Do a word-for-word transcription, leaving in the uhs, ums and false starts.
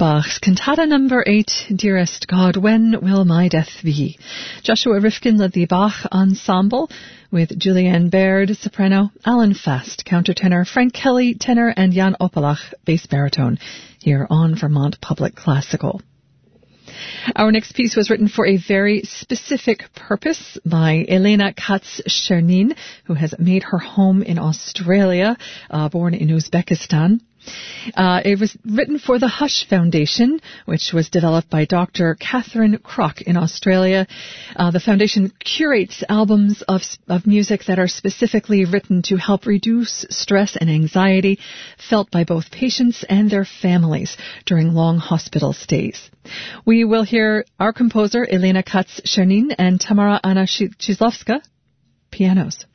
Bach's Cantata number eight, Dearest God, When Will My Death Be? Joshua Rifkin led the Bach Ensemble with Julianne Baird, soprano, Alan Fast, countertenor, Frank Kelly, tenor, and Jan Opelach, bass baritone, here on Vermont Public Classical. Our next piece was written for a very specific purpose by Elena Katz-Chernin, who has made her home in Australia, uh, born in Uzbekistan. Uh, it was written for the Hush Foundation, which was developed by Doctor Catherine Crock in Australia. Uh, the foundation curates albums of, of music that are specifically written to help reduce stress and anxiety felt by both patients and their families during long hospital stays. We will hear our composer, Elena Katz-Chernin, and Tamara Anna Chizlovska, pianos.